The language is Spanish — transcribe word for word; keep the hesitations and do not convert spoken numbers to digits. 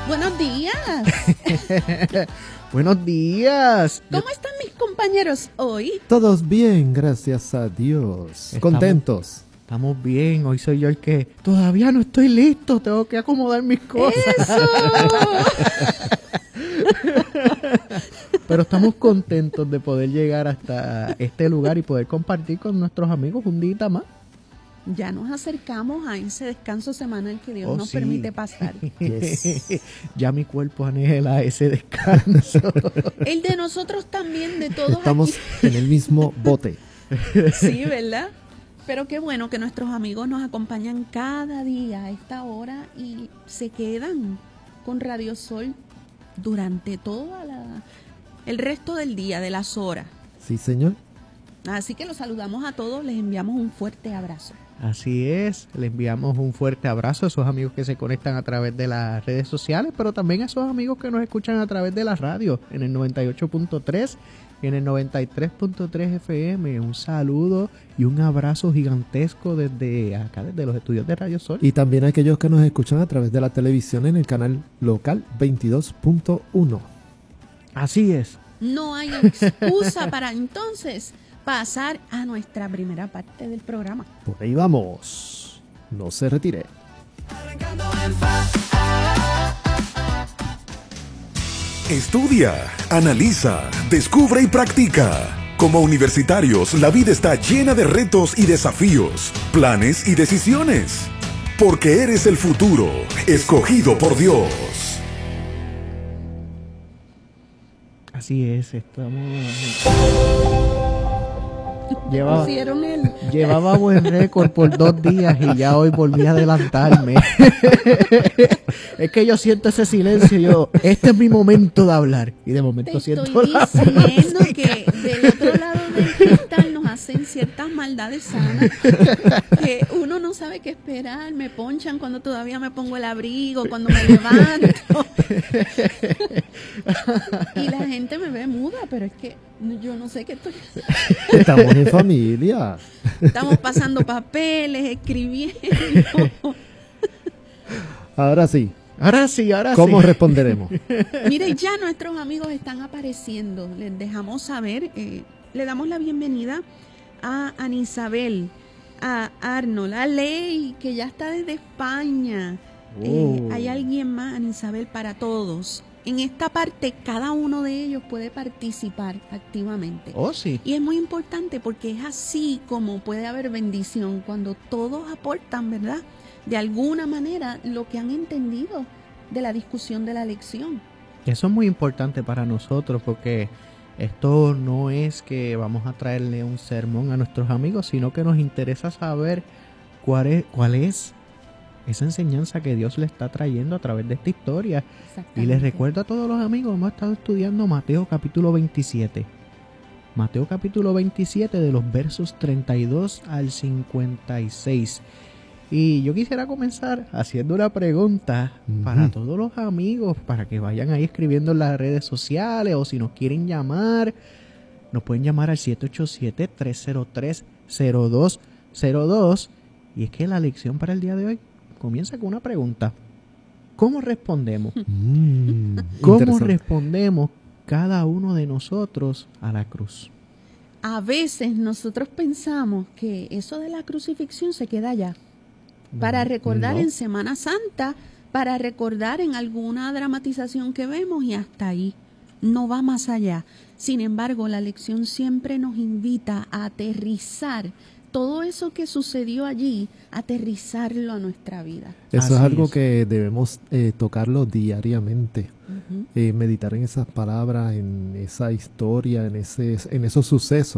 Buenos días. Buenos días. ¿Cómo están mis compañeros hoy? Todos bien, gracias a Dios. Estamos, Contentos. Estamos bien. Hoy soy yo el que todavía no estoy listo. Tengo que acomodar mis cosas. ¡Eso! Pero estamos contentos de poder llegar hasta este lugar y poder compartir con nuestros amigos un día más. Ya nos acercamos a ese descanso semanal que Dios Oh, nos sí. permite pasar. Yes. Ya mi cuerpo anhela ese descanso. El de nosotros también, de todos Estamos aquí. en el mismo bote. Sí, ¿verdad? Pero qué bueno que nuestros amigos nos acompañan cada día a esta hora y se quedan con Radio Sol durante todo la, el resto del día, de las horas. Sí, señor. Así que los saludamos a todos, les enviamos un fuerte abrazo. Así es, le enviamos un fuerte abrazo a esos amigos que se conectan a través de las redes sociales, pero también a esos amigos que nos escuchan a través de la radio en el noventa y ocho punto tres y en el noventa y tres punto tres F M. Un saludo y un abrazo gigantesco desde acá, desde los estudios de Radio Sol. Y también a aquellos que nos escuchan a través de la televisión en el canal local veintidós punto uno. Así es. No hay excusa para entonces pasar a nuestra primera parte del programa. Por ahí vamos. No se retire. Estudia, analiza, descubre y practica. Como universitarios, la vida está llena de retos y desafíos, planes y decisiones. Porque eres el futuro, escogido por Dios. Así es, estamos... Llevaba, Pusieron el... llevaba buen récord por dos días y ya hoy volví a adelantarme. Es que yo siento ese silencio, yo, este es mi momento de hablar. Y de momento Te siento estoy la diciendo música. que del otro lado del cristal nos hacen ciertas maldades sanas que uno no sabe qué esperar. Me ponchan cuando todavía me pongo el abrigo, cuando me levanto. Y la gente me ve muda, pero es que yo no sé qué estoy... Estamos en familia. Estamos pasando papeles, escribiendo. Ahora sí. Ahora sí, ahora ¿Cómo sí. responderemos? Mire, ya nuestros amigos están apareciendo. Les dejamos saber, eh, le damos la bienvenida a Anisabel, a Arnold, a Ley, que ya está desde España. Eh, Oh. hay alguien más, Anisabel, para todos. En esta parte, cada uno de ellos puede participar activamente. Oh, sí. Y es muy importante porque es así como puede haber bendición, cuando todos aportan, ¿verdad?, de alguna manera lo que han entendido de la discusión de la lección. Eso es muy importante para nosotros porque esto no es que vamos a traerle un sermón a nuestros amigos, sino que nos interesa saber cuál es, cuál es esa enseñanza que Dios le está trayendo a través de esta historia. Y les recuerdo a todos los amigos, hemos estado estudiando Mateo capítulo veintisiete. Mateo capítulo veintisiete, de los versos treinta y dos al cincuenta y seis. Y yo quisiera comenzar haciendo una pregunta Uh-huh. para todos los amigos, para que vayan ahí escribiendo en las redes sociales, o si nos quieren llamar, nos pueden llamar al siete ocho siete, tres cero tres, cero dos cero dos. Y es que la lección para el día de hoy comienza con una pregunta. ¿Cómo respondemos? Mm, ¿Cómo interesante. respondemos cada uno de nosotros a la cruz? A veces nosotros pensamos que eso de la crucifixión se queda allá, para recordar No. en Semana Santa, para recordar en alguna dramatización que vemos y hasta ahí. No va más allá. Sin embargo, la lección siempre nos invita a aterrizar todo eso que sucedió allí, aterrizarlo a nuestra vida. Eso Así es algo es. que debemos eh, tocarlo diariamente. Ujú. Eh, meditar en esas palabras, en esa historia, en, ese, en esos sucesos.